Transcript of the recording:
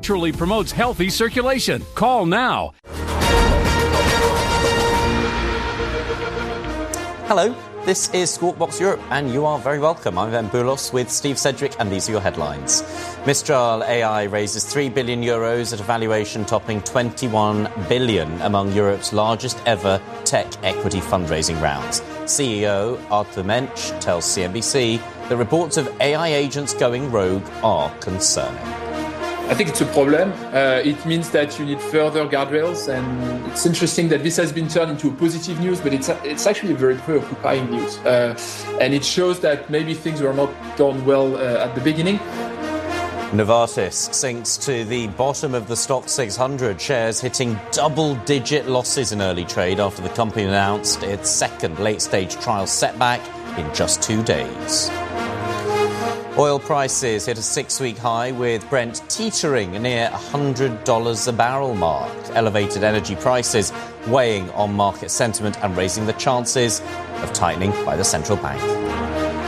naturally promotes healthy circulation. Call now. Hello, this is Squawk Box Europe, and you are very welcome. I'm Van Boulos with Steve Sedgwick, and these are your headlines. Mistral AI raises €3 billion at a valuation topping $21 billion among Europe's largest ever tech equity fundraising rounds. CEO Arthur Mensch tells CNBC that reports of AI agents going rogue are concerning. I think it's a problem. It means that you need further guardrails, and it's interesting that this has been turned into a positive news, but it's actually a very preoccupying news. And it shows that maybe things were not done well at the beginning. Novartis sinks to the bottom of the stock 600, shares hitting double-digit losses in early trade after the company announced its second late-stage trial setback in just 2 days. Oil prices hit a 6-week high, with Brent teetering near $100 a barrel mark. Elevated energy prices weighing on market sentiment and raising the chances of tightening by the central bank.